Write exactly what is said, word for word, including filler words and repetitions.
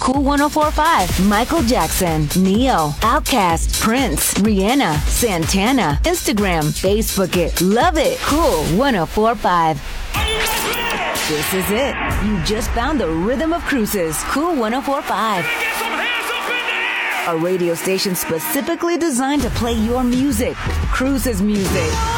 Cool one oh four point five. Michael Jackson, Neo, Outkast, Prince, Rihanna, Santana. Instagram, Facebook it, love it. Cool one oh four point five. This is it. You just found the rhythm of Cruises. Cool one oh four point five. A radio station specifically designed to play your music. Cruises music.